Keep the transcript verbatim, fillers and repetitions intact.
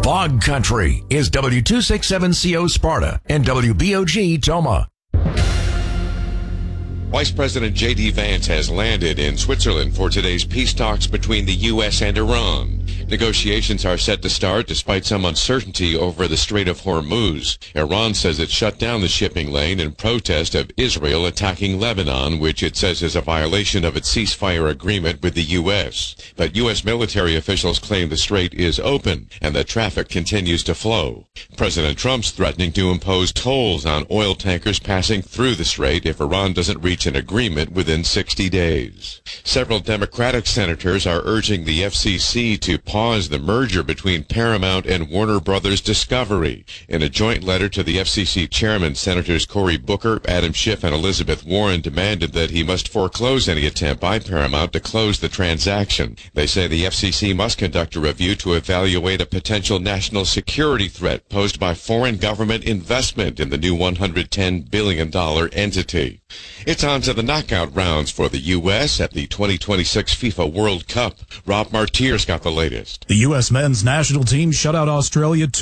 Bog Country is W two sixty-seven C O Sparta and W B O G Toma. Vice President J D Vance has landed in Switzerland for today's peace talks between the U S and Iran. Negotiations are set to start despite some uncertainty over the Strait of Hormuz. Iran says it shut down the shipping lane in protest of Israel attacking Lebanon, which it says is a violation of its ceasefire agreement with the U S. But U S military officials claim the strait is open and that traffic continues to flow. President Trump's threatening to impose tolls on oil tankers passing through the strait if Iran doesn't reach an agreement within sixty days. Several Democratic senators are urging the F C C to pause the merger between Paramount and Warner Brothers Discovery. In a joint letter to the F C C chairman, Senators Cory Booker, Adam Schiff, and Elizabeth Warren demanded that he must foreclose any attempt by Paramount to close the transaction. They say the F C C must conduct a review to evaluate a potential national security threat posed by foreign government investment in the new one hundred ten billion dollars entity. It's on to the knockout rounds for the U S at the twenty twenty-six FIFA World Cup. Rob Martier's got the latest. The U S men's national team shut out Australia